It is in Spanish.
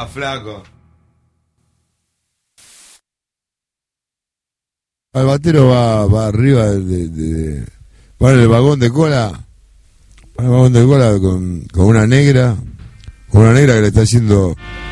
va, flaco. El batero va arriba va en el vagón de cola. Va en el vagón de cola con una negra. Con una negra que le está haciendo